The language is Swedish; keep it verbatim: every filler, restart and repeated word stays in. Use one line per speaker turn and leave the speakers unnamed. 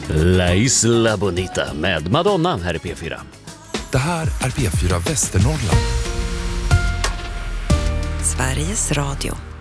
La Isla Bonita med Madonna här i P fyra.
Det här är P fyra Västernorrland.
Sveriges Radio.